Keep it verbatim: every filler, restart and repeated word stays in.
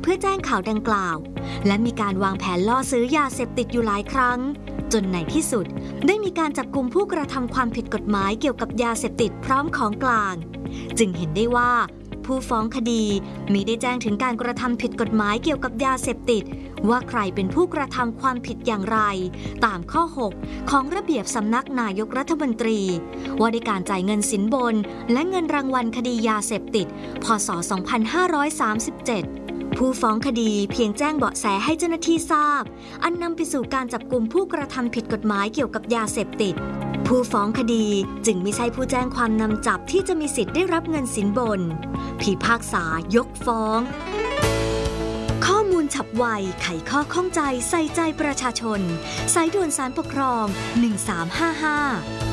เพื่อแจ้งข่าวดังกล่าวและมีการวางแผนล่อซื้อยาเสพติดอยู่หลายครั้งจนในที่สุดได้มีการจับกุมผู้กระทำความผิดกฎหมายเกี่ยวกับยาเสพติดพร้อมของกลางจึงเห็นได้ว่าผู้ฟ้องคดีมิได้แจ้งถึงการกระทำผิดกฎหมายเกี่ยวกับยาเสพติดว่าใครเป็นผู้กระทำความผิดอย่างไรตามข้อหกของระเบียบสำนักนายกรัฐมนตรีว่าด้วยการจ่ายเงินสินบนและเงินรางวัลคดียาเสพติดพ.ศ. สองพันห้าร้อยสามสิบเจ็ดผู้ฟ้องคดีเพียงแจ้งเบาะแสให้เจ้าหน้าที่ทราบอันนำไปสู่การจับกุมผู้กระทำผิดกฎหมายเกี่ยวกับยาเสพติดผู้ฟ้องคดีจึงไม่ใช่ผู้แจ้งความนำจับที่จะมีสิทธิ์ได้รับเงินสินบนพิพากษายกฟ้องข้อมูลฉับไวไขข้อข้องใจใส่ใจประชาชนสายด่วนศาลปกครองหนึ่งสามห้าห้า